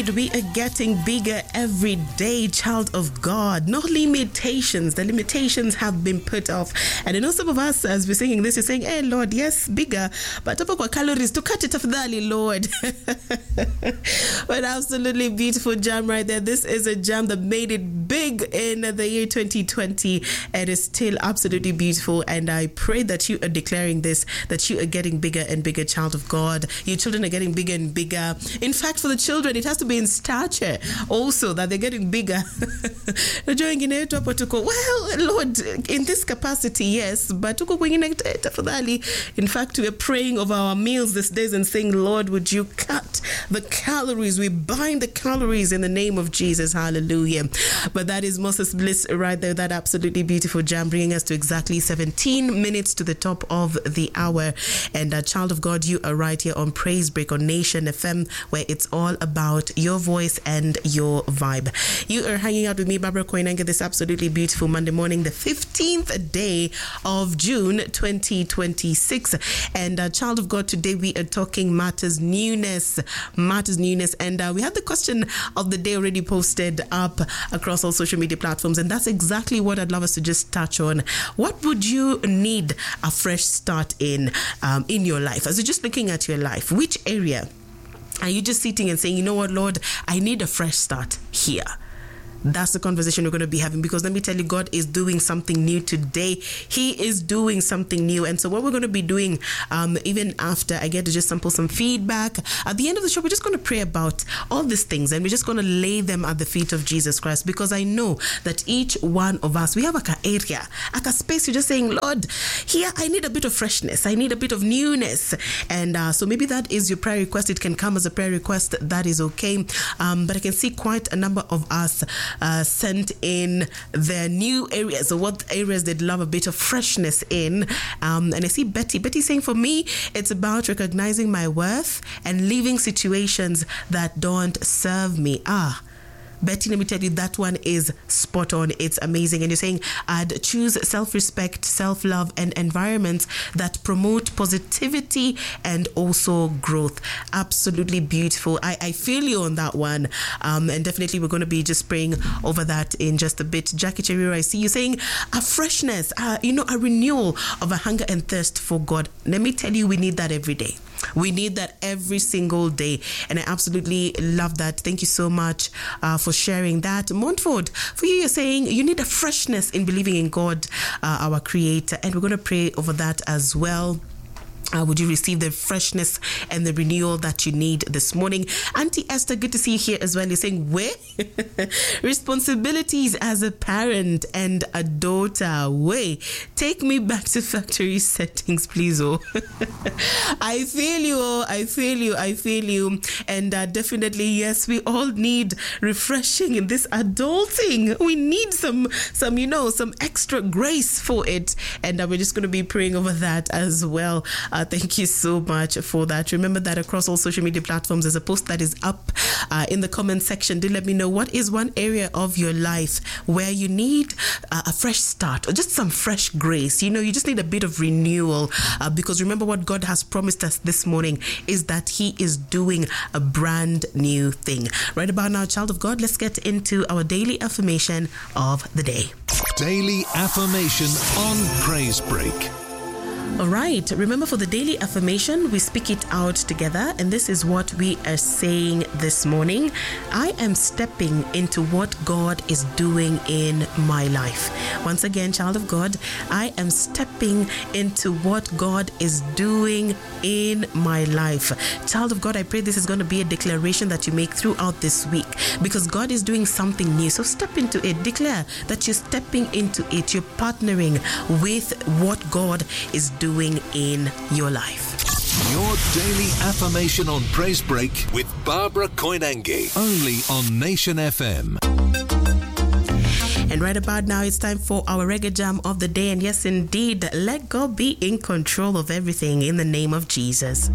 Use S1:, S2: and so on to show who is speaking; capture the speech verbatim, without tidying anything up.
S1: We are getting bigger every day, child of God. No limitations. The limitations have been put off. And I know some of us, as we're singing this, you're saying, hey, Lord, yes, bigger. But talk about calories to cut it off, dali, Lord. But absolutely beautiful jam right there. This is a jam that made it big in the year twenty twenty. It is still absolutely beautiful. And I pray that you are declaring this, that you are getting bigger and bigger, child of God. Your children are getting bigger and bigger. In fact, for the children, it has to be in stature also, that they're getting bigger. Well, Lord, in this capacity, yes, but in fact, we are praying over our meals these days and saying, Lord, would you cut the calories? We bind the calories in the name of Jesus. Hallelujah. But that is Moses Bliss right there, that absolutely beautiful jam, bringing us to exactly seventeen minutes to the top of the hour. And uh, child of God, you are right here on Praise Break on Nation F M, where it's all about your voice and your vibe. You are hanging out with me, Barbara Koinange, this absolutely beautiful Monday morning, the fifteenth day of June twenty twenty-six. And uh, child of God, today we are talking matters newness, matters newness. And uh, we had the question of the day already posted up across all social media platforms. And that's exactly what I'd love us to just touch on. What would you need a fresh start in, um, in your life? As you're just looking at your life, which area are you just sitting and saying, you know what, Lord, I need a fresh start here? That's the conversation we're going to be having, because let me tell you, God is doing something new today. He is doing something new. And so what we're going to be doing, um, even after I get to just sample some feedback, at the end of the show, we're just going to pray about all these things, and we're just going to lay them at the feet of Jesus Christ, because I know that each one of us, we have like an area, like a space. You're just saying, Lord, here I need a bit of freshness. I need a bit of newness. And uh, so maybe that is your prayer request. It can come as a prayer request. That is okay. Um, but I can see quite a number of us Uh, sent in their new areas, or what areas they'd love a bit of freshness in. Um, and I see Betty. Betty saying, for me, it's about recognizing my worth and leaving situations that don't serve me. Ah, Betty, let me tell you, that one is spot on. It's amazing. And you're saying, I'd choose self-respect, self-love, and environments that promote positivity and also growth. Absolutely beautiful. I, I feel you on that one. Um, and definitely we're going to be just praying over that in just a bit. Jackie Cheriro, I see you saying a freshness, uh, you know, a renewal of a hunger and thirst for God. Let me tell you, we need that every day. We need that every single day. And I absolutely love that. Thank you so much uh, for sharing that. Montford, for you, you're saying you need a freshness in believing in God, uh, our Creator. And we're going to pray over that as well. Uh, would you receive the freshness and the renewal that you need this morning? Auntie Esther, good to see you here as well. You're saying, where? Responsibilities as a parent and a daughter. Way. Take me back to factory settings, please. Oh, I feel you. Oh, I feel you. I feel you. And uh, definitely, yes, we all need refreshing in this adulting. We need some, some, you know, some extra grace for it. And uh, we're just going to be praying over that as well. Uh, thank you so much for that. Remember that across all social media platforms, there's a post that is up uh, in the comment section. Do let me know, what is one area of your life where you need uh, a fresh start, or just some fresh grace? You know, you just need a bit of renewal, uh, because remember what God has promised us this morning is that He is doing a brand new thing. Right about now, child of God, let's get into our daily affirmation of the day.
S2: Daily affirmation on Praise Break.
S1: All right. Remember, for the daily affirmation, we speak it out together. And this is what we are saying this morning. I am stepping into what God is doing in my life. Once again, child of God, I am stepping into what God is doing in my life. Child of God, I pray this is going to be a declaration that you make throughout this week, because God is doing something new. So step into it. Declare that you're stepping into it. You're partnering with what God is doing in your life.
S2: Your daily affirmation on Praise Break with Barbara Koinange, only on Nation F M.
S1: And right about now, it's time for our reggae jam of the day. And yes, indeed, let God be in control of everything in the name of Jesus.